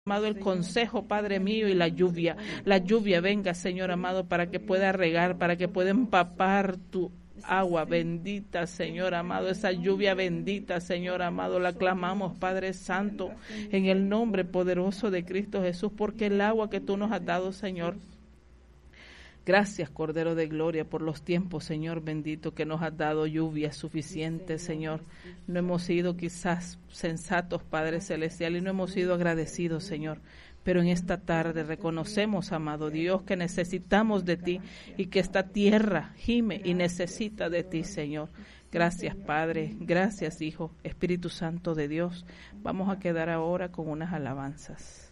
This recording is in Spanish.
amado, el consejo, Padre mío, y la lluvia venga, Señor amado, para que pueda regar, para que pueda empapar tu agua bendita, Señor amado, esa lluvia bendita, Señor amado, la clamamos, Padre Santo, en el nombre poderoso de Cristo Jesús, porque el agua que tú nos has dado, Señor. Gracias, Cordero de Gloria, por los tiempos, Señor bendito, que nos has dado lluvia suficiente, Señor. No hemos sido quizás sensatos, Padre Celestial, y no hemos sido agradecidos, Señor. Pero en esta tarde reconocemos, amado Dios, que necesitamos de ti y que esta tierra gime y necesita de ti, Señor. Gracias, Padre. Gracias, Hijo. Espíritu Santo de Dios. Vamos a quedar ahora con unas alabanzas.